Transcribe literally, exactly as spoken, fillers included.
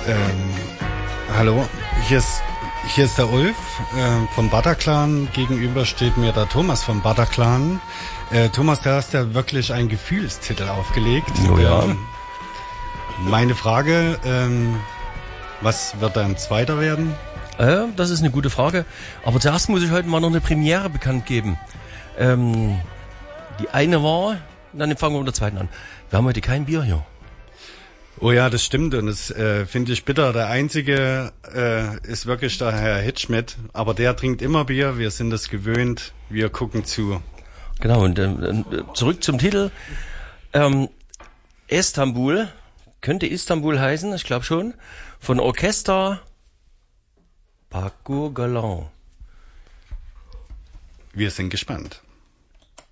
Ähm, hallo, hier ist, hier ist der Ulf äh, vom Bataclan. Gegenüber steht mir der Thomas vom Bataclan. Äh, Thomas, da hast ja wirklich einen Gefühlstitel aufgelegt. Oh ja. Ähm, meine Frage, ähm, was wird dann Zweiter werden? Äh, das ist eine gute Frage. Aber zuerst muss ich heute mal noch eine Premiere bekannt geben. Ähm, die eine war, dann fangen wir mit der zweiten an. Wir haben heute kein Bier hier. Oh ja, das stimmt und das äh, finde ich bitter. Der Einzige äh, ist wirklich der Herr Hitschmidt, aber der trinkt immer Bier, wir sind es gewöhnt, wir gucken zu. Genau, und ähm, zurück zum Titel. Ähm, Istanbul, könnte Istanbul heißen, ich glaube schon, von Orchester Parcours Galant. Wir sind gespannt.